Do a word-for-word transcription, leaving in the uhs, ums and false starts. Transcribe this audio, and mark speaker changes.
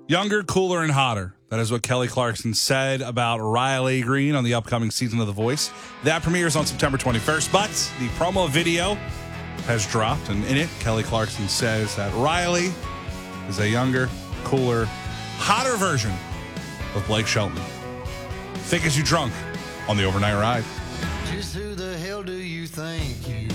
Speaker 1: Younger, cooler, and hotter. That is what Kelly Clarkson said about Riley Green on the upcoming season of The Voice. That premieres on September twenty-first, but the promo video has dropped, and in it, Kelly Clarkson says that Riley is a younger, cooler, hotter version of Blake Shelton. Think as you drunk on the overnight ride.
Speaker 2: Just who the hell do you think you